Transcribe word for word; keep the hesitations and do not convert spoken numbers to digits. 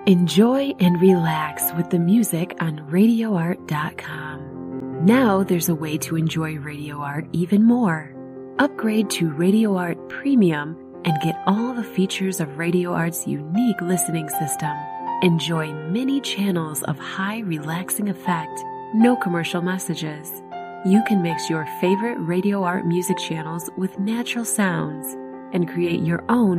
Enjoy and relax with the music on radio art dot com. Now there's a way to enjoy Radio Art even more. Upgrade to Radio Art Premium and get all the features of Radio Art's unique listening system. Enjoy many channels of high relaxing effect, no commercial messages. You can mix your favorite Radio Art music channels with natural sounds and create your own